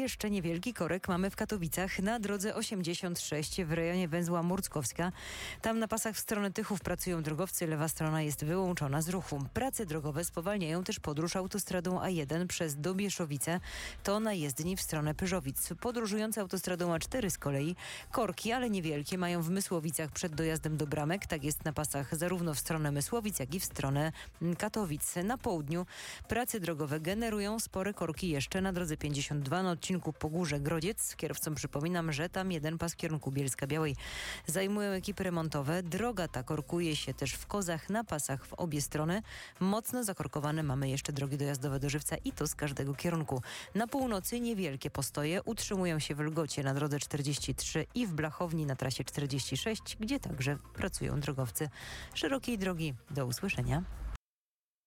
jeszcze niewielki korek mamy w Katowicach na drodze 86 w rejonie węzła Murckowska. Tam na pasach w stronę Tychów pracują drogowcy, lewa strona jest wyłączona z ruchu. Prace drogowe spowalniają też podróż autostradą A1 przez Dobieszowice. To na jezdni w stronę Pyrzowic. Podróżujące autostradą A4 z kolei korki, ale niewielkie, mają w Mysłowicach przed dojazdem do Bramek. Tak jest na pasach zarówno w stronę Mysłowic, jak i w stronę Katowic. Na południu prace drogowe generują spore korki jeszcze na drodze 52 na odcinku Pogórze-Grodziec. Kierowcom przypominam, że tam jeden pas w kierunku Bielska-Białej zajmują ekipy remontowe. Droga ta korkuje się też w Kozach na pasach w obie strony. Mocno zakorkowane mamy jeszcze drogi dojazdowe do Żywca i to z każdego kierunku. Na północy niewielkie postoje utrzymują się w Lgocie na drodze 43 i w Blachowni na trasie 46, gdzie także pracują drogowcy. Szerokiej drogi. Do usłyszenia.